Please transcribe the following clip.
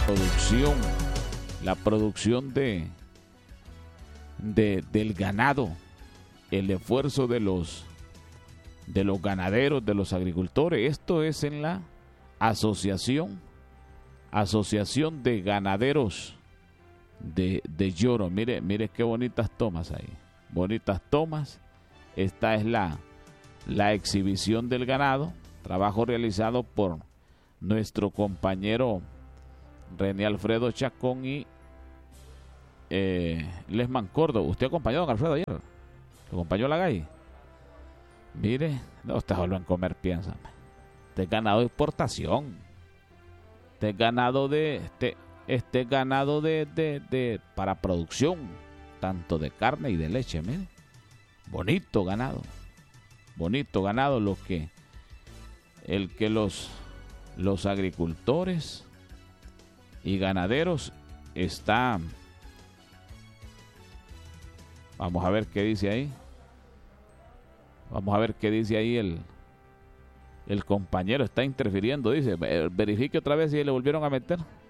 producción, la producción del ganado, el esfuerzo de los ganaderos, de los agricultores. Esto es en la Asociación de Ganaderos de Lloro. Mire qué bonitas tomas ahí, bonitas tomas. Esta es la exhibición del ganado, trabajo realizado por nuestro compañero René Alfredo Chacón y Lesman Córdoba. ¿Usted acompañó a don Alfredo ayer? ¿Lo acompañó a la calle? Mire, no, ustedes vuelven a comer, piensa. Este es ganado de exportación. Este es ganado de para producción, tanto de carne y de leche. Mire, bonito ganado, el que los agricultores y ganaderos están. Vamos a ver qué dice ahí. Vamos a ver qué dice ahí el compañero. Está interfiriendo, dice. Verifique otra vez si le volvieron a meter.